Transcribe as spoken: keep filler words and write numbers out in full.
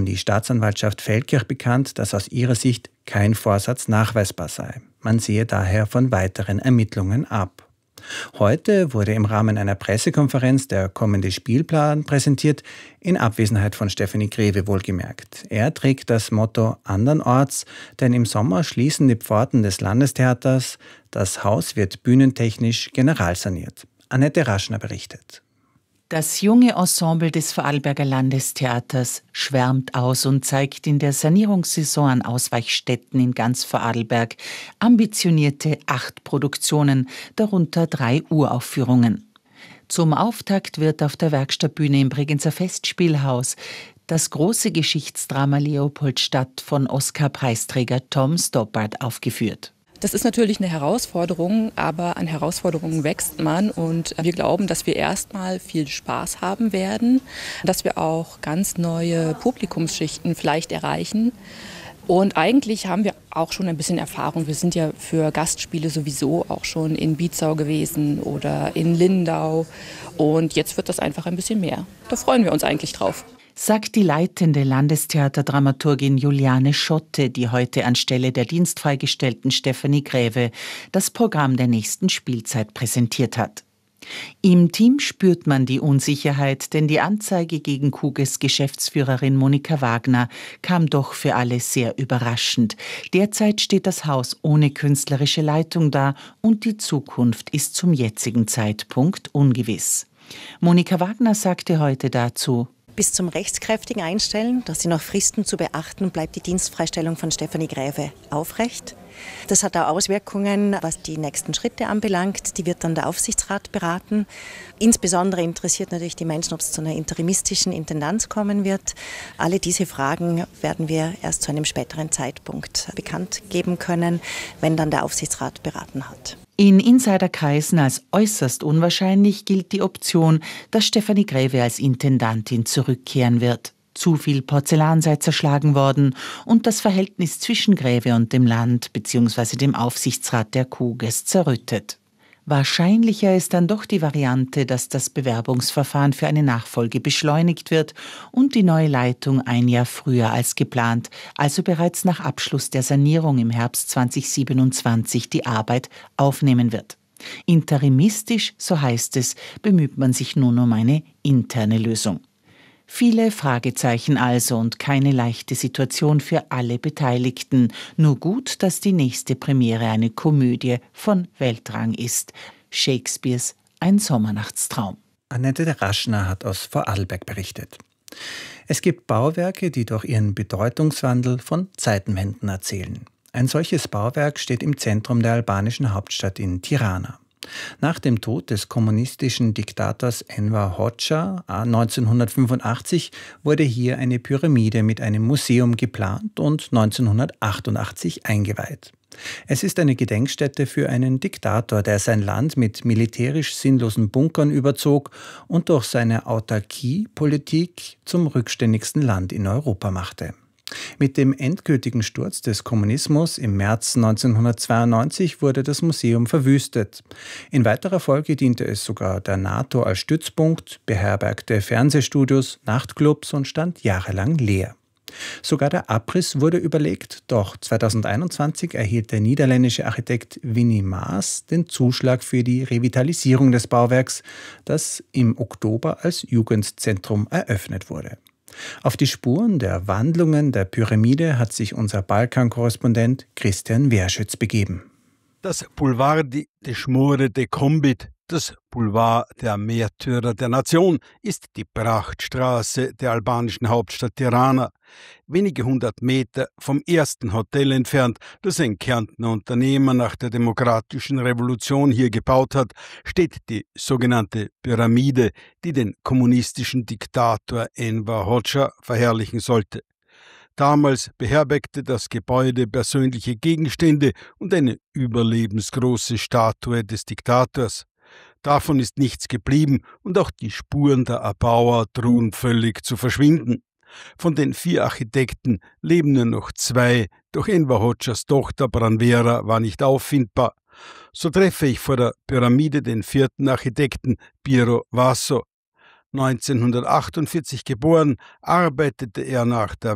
die Staatsanwaltschaft Feldkirch bekannt, dass aus ihrer Sicht kein Vorsatz nachweisbar sei. Man sehe daher von weiteren Ermittlungen ab. Heute wurde im Rahmen einer Pressekonferenz der kommende Spielplan präsentiert, in Abwesenheit von Stefanie Greve wohlgemerkt. Er trägt das Motto andernorts, denn im Sommer schließen die Pforten des Landestheaters. Das Haus wird bühnentechnisch generalsaniert. Annette Raschner berichtet. Das junge Ensemble des Vorarlberger Landestheaters schwärmt aus und zeigt in der Sanierungssaison an Ausweichstätten in ganz Vorarlberg ambitionierte acht Produktionen, darunter drei Uraufführungen. Zum Auftakt wird auf der Werkstattbühne im Bregenzer Festspielhaus das große Geschichtsdrama Leopoldstadt von Oscar-Preisträger Tom Stoppard aufgeführt. Das ist natürlich eine Herausforderung, aber an Herausforderungen wächst man und wir glauben, dass wir erstmal viel Spaß haben werden, dass wir auch ganz neue Publikumsschichten vielleicht erreichen. Und eigentlich haben wir auch schon ein bisschen Erfahrung. Wir sind ja für Gastspiele sowieso auch schon in Bietzau gewesen oder in Lindau und jetzt wird das einfach ein bisschen mehr. Da freuen wir uns eigentlich drauf, sagt die leitende Landestheaterdramaturgin Juliane Schotte, die heute anstelle der dienstfreigestellten Stefanie Greve das Programm der nächsten Spielzeit präsentiert hat. Im Team spürt man die Unsicherheit, denn die Anzeige gegen Kuges Geschäftsführerin Monika Wagner kam doch für alle sehr überraschend. Derzeit steht das Haus ohne künstlerische Leitung da und die Zukunft ist zum jetzigen Zeitpunkt ungewiss. Monika Wagner sagte heute dazu: Bis zum rechtskräftigen Einstellen, da sind noch Fristen zu beachten, bleibt die Dienstfreistellung von Stefanie Greve aufrecht. Das hat auch Auswirkungen, was die nächsten Schritte anbelangt. Die wird dann der Aufsichtsrat beraten. Insbesondere interessiert natürlich die Menschen, ob es zu einer interimistischen Intendanz kommen wird. Alle diese Fragen werden wir erst zu einem späteren Zeitpunkt bekannt geben können, wenn dann der Aufsichtsrat beraten hat. In Insiderkreisen als äußerst unwahrscheinlich gilt die Option, dass Stefanie Greve als Intendantin zurückkehren wird. Zu viel Porzellan sei zerschlagen worden und das Verhältnis zwischen Greve und dem Land bzw. dem Aufsichtsrat der Kuges zerrüttet. Wahrscheinlicher ist dann doch die Variante, dass das Bewerbungsverfahren für eine Nachfolge beschleunigt wird und die neue Leitung ein Jahr früher als geplant, also bereits nach Abschluss der Sanierung im Herbst zweitausendsiebenundzwanzig, die Arbeit aufnehmen wird. Interimistisch, so heißt es, bemüht man sich nun um eine interne Lösung. Viele Fragezeichen also und keine leichte Situation für alle Beteiligten. Nur gut, dass die nächste Premiere eine Komödie von Weltrang ist. Shakespeares Ein Sommernachtstraum. Annette Raschner hat aus Vorarlberg berichtet. Es gibt Bauwerke, die durch ihren Bedeutungswandel von Zeitenwenden erzählen. Ein solches Bauwerk steht im Zentrum der albanischen Hauptstadt in Tirana. Nach dem Tod des kommunistischen Diktators Enver Hoxha neunzehnhundertfünfundachtzig wurde hier eine Pyramide mit einem Museum geplant und neunzehnhundertachtundachtzig eingeweiht. Es ist eine Gedenkstätte für einen Diktator, der sein Land mit militärisch sinnlosen Bunkern überzog und durch seine Autarkie-Politik zum rückständigsten Land in Europa machte. Mit dem endgültigen Sturz des Kommunismus im März neunzehnhundertzweiundneunzig wurde das Museum verwüstet. In weiterer Folge diente es sogar der NATO als Stützpunkt, beherbergte Fernsehstudios, Nachtclubs und stand jahrelang leer. Sogar der Abriss wurde überlegt, doch zweitausendeinundzwanzig erhielt der niederländische Architekt Winnie Maas den Zuschlag für die Revitalisierung des Bauwerks, das im Oktober als Jugendzentrum eröffnet wurde. Auf die Spuren der Wandlungen der Pyramide hat sich unser Balkan-Korrespondent Christian Werschütz begeben. Das Boulevard de Schmore de Combit, das Boulevard der Märtyrer der Nation, ist die Prachtstraße der albanischen Hauptstadt Tirana. Wenige hundert Meter vom ersten Hotel entfernt, das ein Kärntner Unternehmer nach der demokratischen Revolution hier gebaut hat, steht die sogenannte Pyramide, die den kommunistischen Diktator Enver Hoxha verherrlichen sollte. Damals beherbergte das Gebäude persönliche Gegenstände und eine überlebensgroße Statue des Diktators. Davon ist nichts geblieben und auch die Spuren der Erbauer drohen völlig zu verschwinden. Von den vier Architekten leben nur noch zwei, doch Enver Hoxhas Tochter Pranvera war nicht auffindbar. So treffe ich vor der Pyramide den vierten Architekten Piero Vaso. neunzehnhundertachtundvierzig geboren, arbeitete er nach der